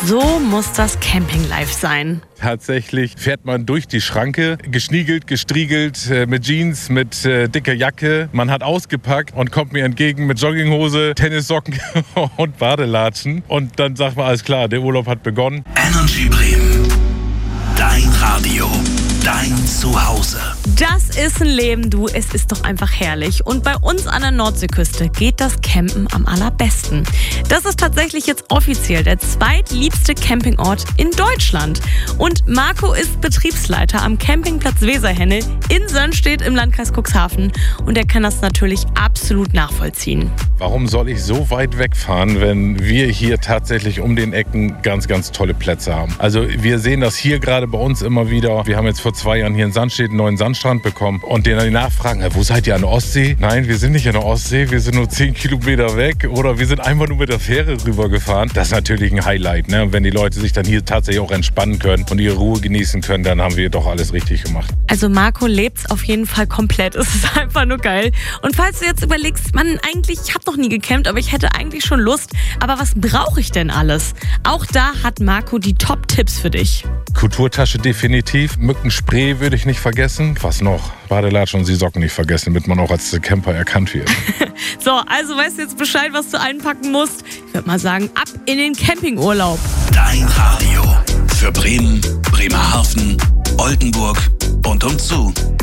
So muss das Campinglife sein. Tatsächlich fährt man durch die Schranke, geschniegelt, gestriegelt, mit Jeans, mit dicker Jacke. Man hat ausgepackt und kommt mir entgegen mit Jogginghose, Tennissocken und Badelatschen. Und dann sagt man, alles klar, der Urlaub hat begonnen. Energy Bremen, dein Radio, dein Zuhause. Das ist ein Leben, du. Es ist doch einfach herrlich. Und bei uns an der Nordseeküste geht das Campen am allerbesten. Das ist tatsächlich jetzt offiziell der zweitliebste Campingort in Deutschland. Und Marco ist Betriebsleiter am Campingplatz Weserhenne in Sönnstedt im Landkreis Cuxhaven. Und er kann das natürlich absolut nachvollziehen. Warum soll ich so weit wegfahren, wenn wir hier tatsächlich um den Ecken ganz, ganz tolle Plätze haben? Also wir sehen das hier gerade bei uns immer wieder. Wir haben jetzt vor 2 Jahren hier in Sandstedt einen neuen Sandstrand bekommen und denen dann die Nachfragen, wo seid ihr, an der Ostsee? Nein, wir sind nicht an der Ostsee, wir sind nur 10 Kilometer weg oder wir sind einfach nur mit der Fähre rübergefahren. Das ist natürlich ein Highlight, ne? Wenn die Leute sich dann hier tatsächlich auch entspannen können und ihre Ruhe genießen können, dann haben wir doch alles richtig gemacht. Also Marco lebt's auf jeden Fall komplett. Es ist einfach nur geil. Und falls du jetzt überlegst, Mann, eigentlich, ich habe noch nie gecampt, aber ich hätte eigentlich schon Lust. Aber was brauche ich denn alles? Auch da hat Marco die Top-Tipps für dich. Kulturtasche definitiv. Mückenspray würde ich nicht vergessen. Was noch? Badelatschen und die Socken nicht vergessen, damit man auch als Camper erkannt wird. So, also weißt du jetzt Bescheid, was du einpacken musst? Ich würde mal sagen, ab in den Campingurlaub. Dein Radio für Bremen, Bremerhaven, Oldenburg und umzu.